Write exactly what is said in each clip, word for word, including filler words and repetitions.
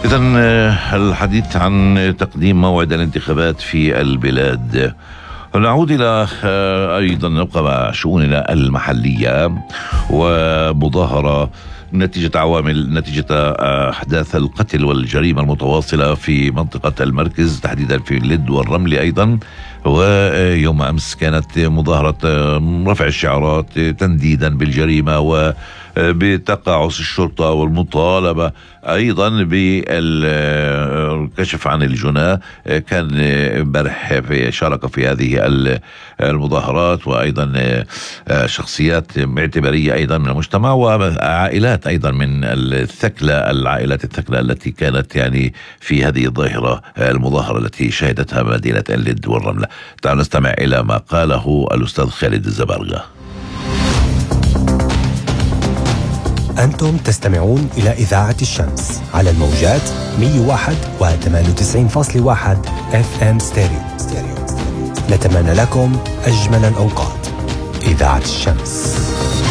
إذن الحديث عن تقديم موعد الانتخابات في البلاد. نعود إلى أيضا نبقى مع شؤوننا المحلية ومظاهرة نتيجة عوامل نتيجة أحداث القتل والجريمة المتواصلة في منطقة المركز تحديدا في اللد والرمل أيضا. ويوم أمس كانت مظاهرة رفع الشعارات تنديدا بالجريمة وبتقاعس الشرطة والمطالبة أيضا بالكشف عن الجناة. كان امبارح في شارك في هذه المظاهرات وأيضا شخصيات اعتبارية أيضا من المجتمع وعائلات أيضا من الثكلة العائلات الثكلة التي كانت يعني في هذه الظاهرة المظاهرة التي شهدتها مدينة اللد والرملة. تعالوا نستمع إلى ما قاله الأستاذ خالد الزبرغة. أنتم تستمعون إلى إذاعة الشمس على الموجات مية وواحد وثمانية وتسعين فاصلة واحد اف ام ستيريو. نتمنى لكم أجمل الأوقات. إذاعة الشمس.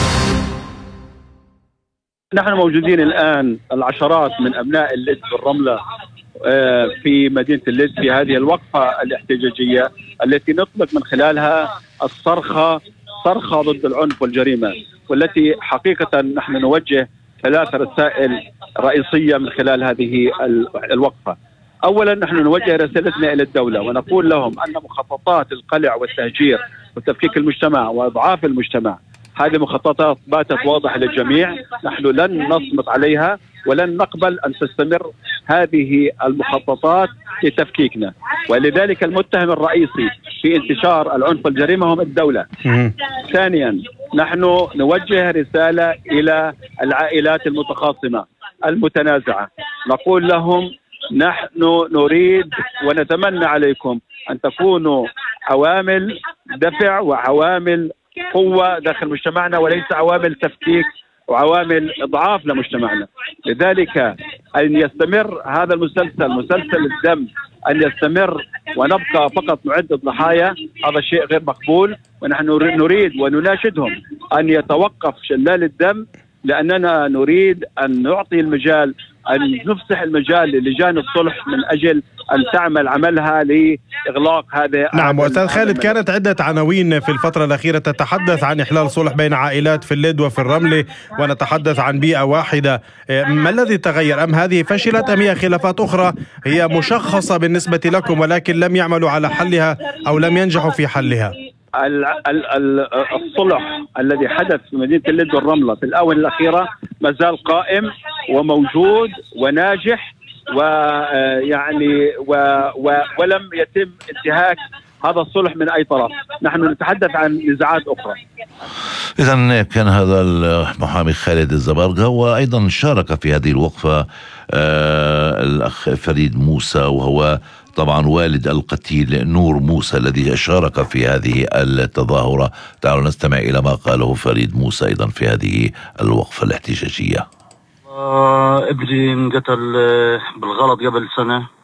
نحن موجودين الآن العشرات من أبناء اللد والرملة في مدينة اللد في هذه الوقفة الاحتجاجية التي نطلق من خلالها الصرخة صرخة ضد العنف والجريمة، والتي حقيقة نحن نوجه ثلاث رسائل رئيسية من خلال هذه الوقفة. أولا نحن نوجه رسالتنا إلى الدولة ونقول لهم أن مخططات القلع والتهجير وتفكيك المجتمع وإضعاف المجتمع هذه مخططات باتت واضحة للجميع. نحن لن نصمت عليها ولن نقبل أن تستمر هذه المخططات لتفكيكنا، ولذلك المتهم الرئيسي في انتشار العنف والجريمة هم الدولة. ثانيا نحن نوجه رسالة إلى العائلات المتخاصمة المتنازعة، نقول لهم نحن نريد ونتمنى عليكم أن تكونوا عوامل دفع وعوامل قوة داخل مجتمعنا وليس عوامل تفكيك وعوامل إضعاف لمجتمعنا. لذلك أن يستمر هذا المسلسل مسلسل الدم أن يستمر ونبقى فقط نعد الضحايا، هذا شيء غير مقبول، ونحن نريد ونناشدهم أن يتوقف شلال الدم، لأننا نريد أن نعطي المجال أن نفسح المجال للجان الصلح من أجل أن تعمل عملها لإغلاق هذا. نعم أستاذ خالد، كانت عدة عناوين في الفترة الأخيرة تتحدث عن إحلال صلح بين عائلات في اللد وفي الرملة، ونتحدث عن بيئة واحدة. ما الذي تغير؟ أم هذه فشلت أم هي خلافات أخرى هي مشخصة بالنسبة لكم ولكن لم يعملوا على حلها أو لم ينجحوا في حلها؟ الصلح الذي حدث في مدينة اللد والرملة في الآونة الأخيرة ما زال قائم وموجود وناجح، ويعني و و ولم يتم انتهاك هذا الصلح من أي طرف. نحن نتحدث عن نزاعات أخرى. إذن كان هذا المحامي خالد الزبرغة، وأيضا شارك في هذه الوقفة آه الأخ فريد موسى وهو طبعا والد القتيل نور موسى الذي شارك في هذه التظاهرة. تعالوا نستمع إلى ما قاله فريد موسى أيضا في هذه الوقفة الاحتجاجية. آه ابني انقتل بالغلط قبل سنة